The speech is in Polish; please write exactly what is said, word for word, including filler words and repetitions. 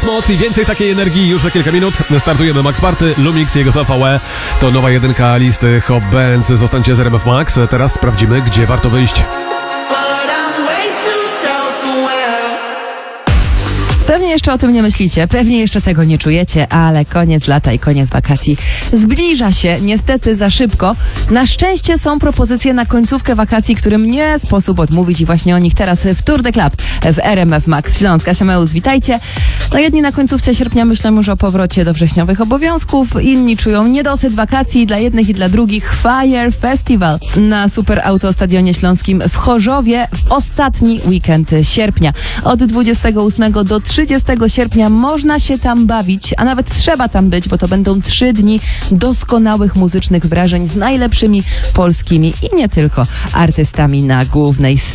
moc i więcej takiej energii już za kilka minut. Startujemy Max Party, Lumix i jego V V E. To nowa jedynka listy Hot Bands. Zostańcie z R M F Max. Teraz sprawdzimy, gdzie warto wyjść. Pewnie jeszcze o tym nie myślicie, pewnie jeszcze tego nie czujecie, ale koniec lata i koniec wakacji zbliża się niestety za szybko. Na szczęście są propozycje na końcówkę wakacji, którym nie sposób odmówić i właśnie o nich teraz w Tour de Club w R M F Max Śląsk. Kasia Meus, witajcie. No jedni na końcówce sierpnia myślą już o powrocie do wrześniowych obowiązków, inni czują niedosyt wakacji, dla jednych i dla drugich Fire Festival na Super Auto Stadionie Śląskim w Chorzowie w ostatni weekend sierpnia. Od dwudziestego ósmego do trzydziestego sierpnia można się tam bawić, a nawet trzeba tam być, bo to będą trzy dni doskonałych muzycznych wrażeń z najlepszymi polskimi i nie tylko artystami na głównej scenie.